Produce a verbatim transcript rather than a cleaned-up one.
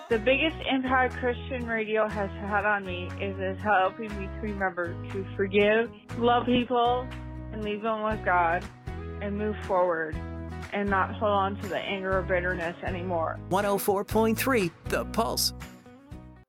The biggest impact Christian radio has had on me is, is helping me to remember to forgive, love people, and leave them with God, and move forward, and not hold on to the anger or bitterness anymore. one oh four point three The Pulse.